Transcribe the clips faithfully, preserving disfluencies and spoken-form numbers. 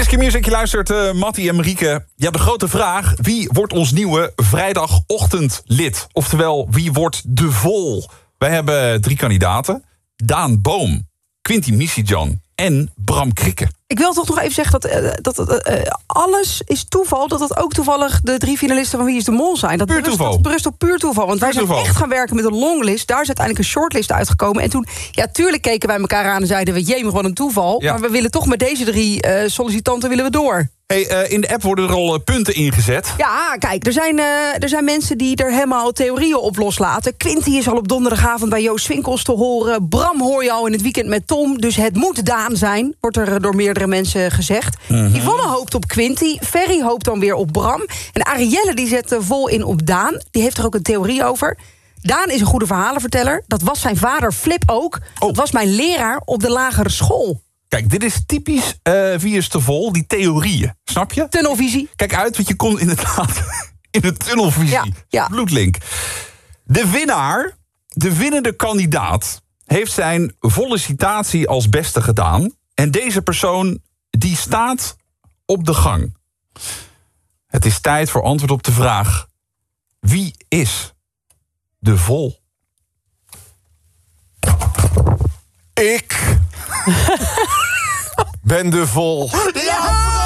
is Q-Music, je luistert uh, Mattie en Marieke. Ja, de grote vraag, wie wordt ons nieuwe vrijdagochtendlid? Oftewel, wie wordt de vol? Wij hebben drie kandidaten. Daan Boom, Quinty Misijan en Bram Krikke. Ik wil toch nog even zeggen dat, uh, dat uh, alles is toeval. Dat dat ook toevallig de drie finalisten van Wie is de Mol zijn. Dat puur berust, toeval. Dat berust op puur toeval. Want puur wij zijn toeval. echt gaan werken met een longlist. Daar is uiteindelijk een shortlist uitgekomen. En toen, ja, tuurlijk keken wij elkaar aan en zeiden we... jemig, wat een toeval. Ja. Maar we willen toch met deze drie uh, sollicitanten willen we door. Hey, uh, in de app worden er al uh, punten ingezet. Ja, kijk, er zijn, uh, er zijn mensen die er helemaal theorieën op loslaten. Quinty is al op donderdagavond bij Joost Swinkels te horen. Bram hoor je al in het weekend met Tom. Dus het moet Daan zijn, wordt er door meerdere mensen gezegd. Mm-hmm. Yvonne hoopt op Quinty. Ferry hoopt dan weer op Bram. En Arielle die zet vol in op Daan. Die heeft er ook een theorie over. Daan is een goede verhalenverteller. Dat was zijn vader Flip ook. Oh. Dat was mijn leraar op de lagere school. Kijk, dit is typisch uh, Wie is te vol, die theorieën. Snap je? Tunnelvisie. Kijk uit, want je komt inderdaad in de tunnelvisie. Ja, ja. Bloedlink. De winnaar, de winnende kandidaat... heeft zijn volle citatie als beste gedaan. En deze persoon, die staat op de gang. Het is tijd voor antwoord op de vraag... wie is de vol? Ik... ben de vol. Ja!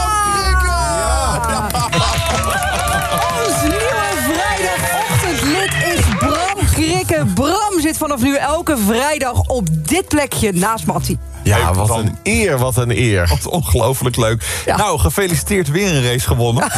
Ons nieuwe vrijdagochtendlid is Bram Krikke. Bram zit vanaf nu elke vrijdag op dit plekje naast Mattie. Ja, wat een eer, wat een eer. Wat ongelooflijk leuk. Ja. Nou, gefeliciteerd, weer een race gewonnen.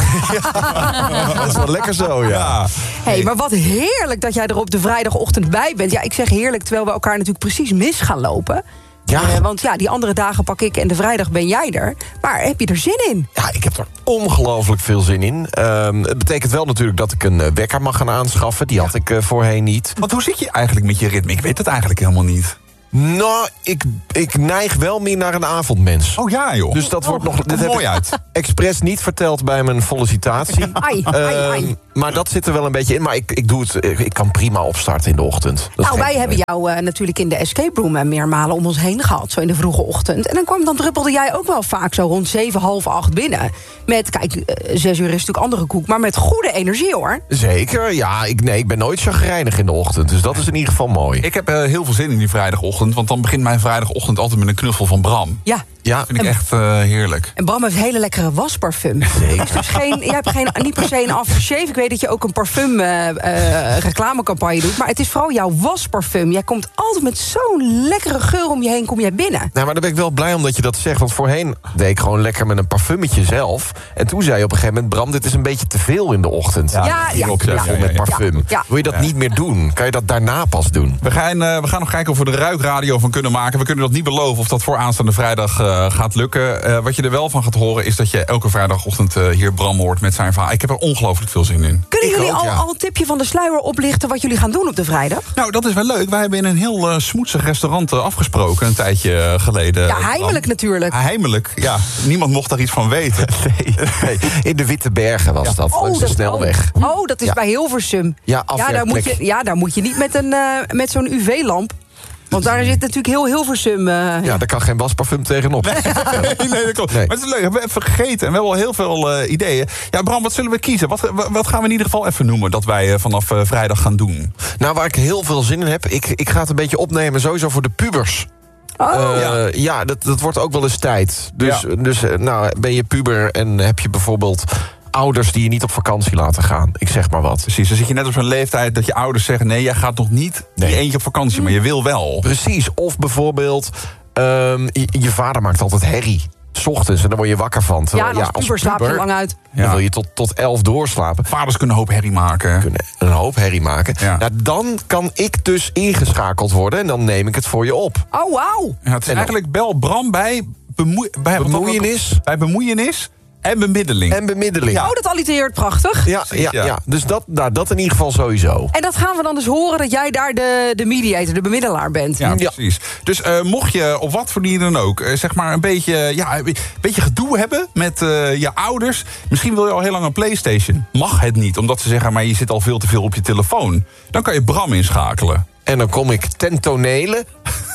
Ja. Dat is wel lekker zo, ja. ja. Hey, maar wat heerlijk dat jij er op de vrijdagochtend bij bent. Ja, ik zeg heerlijk, terwijl we elkaar natuurlijk precies mis gaan lopen. Ja. Uh, want ja, die andere dagen pak ik en de vrijdag ben jij er. Maar heb je er zin in? Ja, ik heb er ongelooflijk veel zin in. Um, het betekent wel natuurlijk dat ik een uh, wekker mag gaan aanschaffen. Die had ik uh, voorheen niet. Want hoe zit je eigenlijk met je ritme? Ik weet het eigenlijk helemaal niet. Nou, ik, ik neig wel meer naar een avondmens. Oh ja, joh. Dus dat oh, wordt nog... Dit mooi heb ik uit. Expres niet verteld bij mijn sollicitatie. Ai, ai, ai. Um, maar dat zit er wel een beetje in. Maar ik, ik doe het... Ik kan prima opstarten in de ochtend. Dat nou, wij hebben jou uh, natuurlijk in de escape room uh, meermalen om ons heen gehad. Zo in de vroege ochtend. En dan kwam dan druppelde jij ook wel vaak zo rond zeven, half acht binnen. Met, kijk, uh, zes uur is natuurlijk andere koek. Maar met goede energie, hoor. Zeker, ja. Ik, nee, ik ben nooit chagrijnig in de ochtend. Dus dat is in ieder geval mooi. Ik heb uh, heel veel zin in die vrijdagochtend. Want dan begint mijn vrijdagochtend altijd met een knuffel van Bram. Ja. Ja, dat vind ik en, echt uh, heerlijk. En Bram heeft hele lekkere wasparfum. Zeker. Dus geen, jij hebt geen, niet per se een aftershave. Ik weet dat je ook een parfum uh, uh, reclamecampagne doet. Maar het is vooral jouw wasparfum. Jij komt altijd met zo'n lekkere geur om je heen, kom jij binnen. Nou, maar daar ben ik wel blij om dat je dat zegt. Want voorheen deed ik gewoon lekker met een parfummetje zelf. En toen zei je op een gegeven moment... Bram, dit is een beetje te veel in de ochtend. Ja, ja, ja, ja, ja, ja met parfum. Ja, ja. Wil je dat ja. niet meer doen? Kan je dat daarna pas doen? We gaan, uh, we gaan nog kijken of we er ruikradio van kunnen maken. We kunnen dat niet beloven of dat voor aanstaande vrijdag uh, gaat lukken. Uh, wat je er wel van gaat horen is dat je elke vrijdagochtend uh, hier Bram hoort met zijn verhaal. Ik heb er ongelooflijk veel zin in. Kunnen ik jullie ook, al, ja. al een tipje van de sluier oplichten wat jullie gaan doen op de vrijdag? Nou, dat is wel leuk. Wij hebben in een heel uh, smoetsig restaurant uh, afgesproken een tijdje uh, geleden. Ja, heimelijk Bram. natuurlijk. Heimelijk, ja. Niemand mocht daar iets van weten. Nee, nee. In de Witte Bergen was ja. dat, oh, langs de dat, snelweg. Oh, oh dat is ja. bij Hilversum. Ja, ja, daar moet je, ja, daar moet je niet met, een, uh, met zo'n U V-lamp. Want daar zit natuurlijk heel Hilversum... Uh, ja, ja, daar kan geen wasparfum tegenop. Nee, nee, dat klopt. Nee. Maar het is leuk, we hebben even gegeten en we hebben al heel veel uh, ideeën. Ja, Bram, wat zullen we kiezen? Wat, wat gaan we in ieder geval even noemen dat wij uh, vanaf uh, vrijdag gaan doen? Nou, waar ik heel veel zin in heb, ik, ik ga het een beetje opnemen sowieso voor de pubers. Oh. Uh, ja, ja dat, dat wordt ook wel eens tijd. Dus, ja. dus nou, ben je puber en heb je bijvoorbeeld... ouders die je niet op vakantie laten gaan. Ik zeg maar wat. Precies, dan zit je net op zo'n leeftijd dat je ouders zeggen... nee, jij gaat nog niet nee. je eentje op vakantie, maar je wil wel. Precies, of bijvoorbeeld... Um, je, je vader maakt altijd herrie. 's Ochtends en dan word je wakker van. Ja, en als, ja, als puber slaap je lang uit. Dan ja. wil je tot, tot elf doorslapen. Vaders kunnen een hoop herrie maken. Kunnen een hoop herrie maken. Ja. Nou, dan kan ik dus ingeschakeld worden en dan neem ik het voor je op. Oh, wauw. Ja, het is en eigenlijk bel Bram bij, bemoe bij bemoeienis. Bij bemoeienis. En bemiddeling. En bemiddeling. Ja. Oh, dat allitereert prachtig. Ja, ja, ja. ja. Dus dat, nou, dat in ieder geval sowieso. En dat gaan we dan dus horen dat jij daar de, de mediator, de bemiddelaar bent. Ja, ja. precies. Dus uh, mocht je op wat voor manier dan ook... Uh, zeg maar een beetje, ja, een beetje gedoe hebben met uh, je ouders... misschien wil je al heel lang een PlayStation. Mag het niet, omdat ze zeggen... maar je zit al veel te veel op je telefoon. Dan kan je Bram inschakelen. En dan kom ik ten tonele...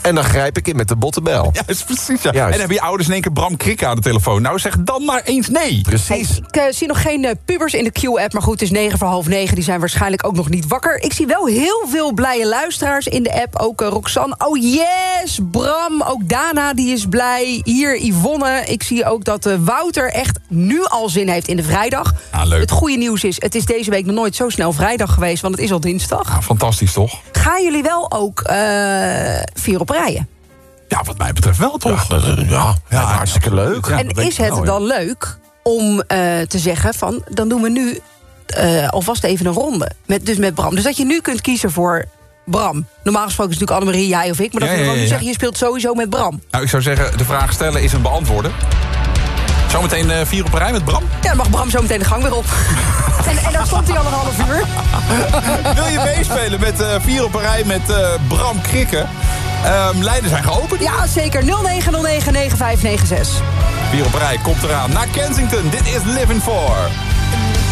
En dan grijp ik in met de bottebel. Ja, dat is precies. Ja. Juist. En dan hebben je ouders in één keer Bram Krikke aan de telefoon. Nou, zeg dan maar eens nee. Precies. Hey, ik uh, zie nog geen uh, pubers in de Q-app, maar goed, het is negen voor half negen. Die zijn waarschijnlijk ook nog niet wakker. Ik zie wel heel veel blije luisteraars in de app. Ook uh, Roxanne. Oh yes, Bram. Ook Dana, die is blij. Hier Yvonne. Ik zie ook dat uh, Wouter echt nu al zin heeft in de vrijdag. Ah, leuk. Het goede nieuws is, het is deze week nog nooit zo snel vrijdag geweest, want het is al dinsdag. Ah, fantastisch, toch? Gaan jullie wel ook uh, vier op rijen? Ja, wat mij betreft wel, toch? Ja, dat, ja, ja, hartstikke leuk. Ja, en dat denk is ik het wel, dan ja. leuk om uh, te zeggen van, dan doen we nu uh, alvast even een ronde. Met, dus met Bram. Dus dat je nu kunt kiezen voor Bram. Normaal gesproken is het natuurlijk Annemarie, jij of ik. Maar dat Ja, we ja, gewoon ja, nu ja. zeggen, je speelt sowieso met Bram. Nou, ik zou zeggen, de vraag stellen is een beantwoorden. Zometeen uh, vier op een rij met Bram. Ja, dan mag Bram zo meteen de gang weer op. en, en dan stond hij al een half uur. Wil je meespelen met uh, vier op een rij met uh, Bram Krikke? Um, lijnen zijn geopend. Ja, zeker. nul negen nul negen negen vijf negen zes. Vier op een rij komt eraan naar Kensington. Dit is Living For.